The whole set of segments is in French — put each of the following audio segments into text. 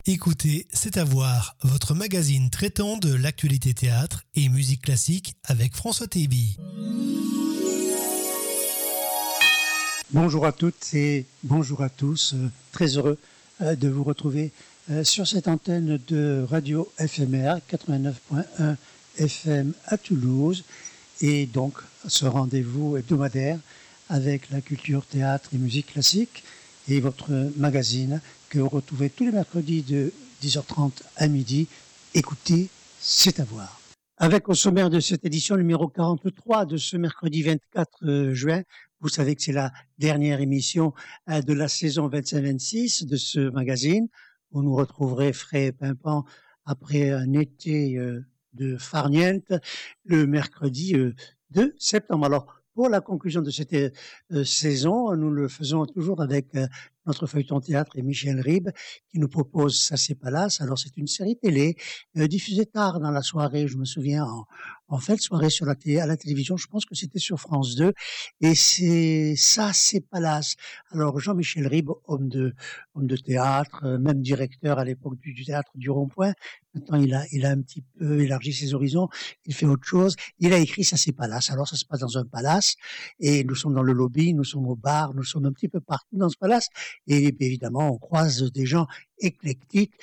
Écoutez, c'est à voir, votre magazine traitant de l'actualité théâtre et musique classique avec François Téby. Bonjour à toutes et bonjour à tous. Très heureux de vous retrouver sur cette antenne de Radio FMR 89.1 FM à Toulouse et donc ce rendez-vous hebdomadaire avec la culture, théâtre et musique classique et votre magazine que vous retrouvez tous les mercredis de 10h30 à midi. Écoutez, c'est à voir. Avec au sommaire de cette édition numéro 43 de ce mercredi 24 juin, vous savez que c'est la dernière émission de la saison 25-26 de ce magazine. Vous nous retrouverez frais et pimpants après un été de farniente le mercredi 2 septembre. Alors, pour la conclusion de cette saison, nous le faisons toujours avec notre feuilleton théâtre et Michel Ribes qui nous propose Ça c'est Palace. Alors c'est une série télé diffusée tard dans la soirée, je me souviens en fin de soirée sur à la télévision, je pense que c'était sur France 2 et c'est Ça c'est Palace. Alors Jean-Michel Ribes, homme de théâtre, même directeur à l'époque du théâtre du Rond-Point. Maintenant il a un petit peu élargi ses horizons, il fait autre chose. Il a écrit Ça c'est Palace. Alors ça se passe dans un palace et nous sommes dans le lobby, nous sommes au bar, nous sommes un petit peu partout dans ce palace. Et évidemment, on croise des gens éclectiques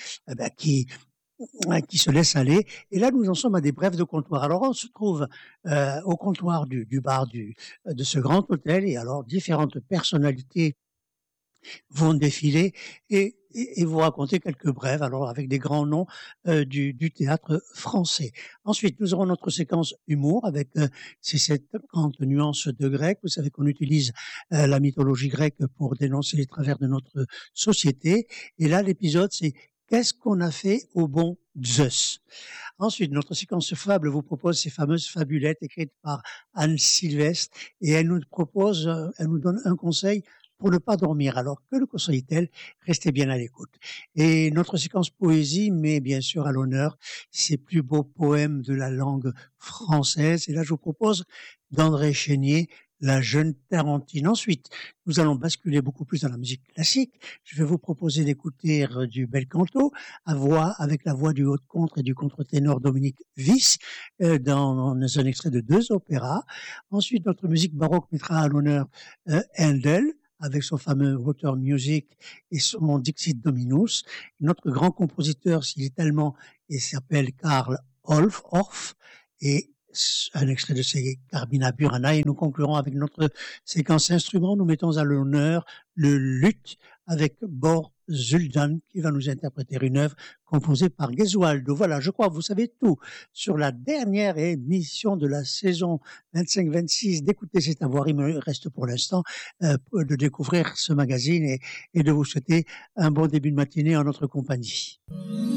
qui se laissent aller. Et là, nous en sommes à des brèves de comptoir. Alors, on se trouve au comptoir du bar de ce grand hôtel. Et alors, différentes personnalités vont défiler et vous raconter quelques brèves, alors avec des grands noms du théâtre français. Ensuite, nous aurons notre séquence humour avec ces 50 nuances de grec. Vous savez qu'on utilise la mythologie grecque pour dénoncer les travers de notre société. Et là, l'épisode, c'est Qu'est-ce qu'on a fait au bon Zeus? Ensuite, notre séquence fable vous propose ces fameuses fabulettes écrites par Anne Sylvestre et elle nous donne un conseil pour ne pas dormir. Alors, que le conseille-t-elle? Restez bien à l'écoute. Et notre séquence poésie met bien sûr à l'honneur ces plus beaux poèmes de la langue française. Et là, je vous propose d'André Chénier, La jeune Tarentine. Ensuite, nous allons basculer beaucoup plus dans la musique classique. Je vais vous proposer d'écouter du bel canto avec la voix du haut-contre et du contre-ténor Dominique Wyss dans un extrait de 2 opéras. Ensuite, notre musique baroque mettra à l'honneur Handel, avec son fameux Water Music et son Dixit Dominus. Notre grand compositeur, s'il est allemand, il s'appelle Karl Orff, et un extrait de ses Carmina Burana, et nous conclurons avec notre séquence instrument. Nous mettons à l'honneur le luth avec Bor Zuldan qui va nous interpréter une œuvre composée par Gesualdo. Voilà, je crois que vous savez tout sur la dernière émission de la saison 25-26 d'Écouter c'est à voir. Il me reste pour l'instant de découvrir ce magazine et de vous souhaiter un bon début de matinée en notre compagnie.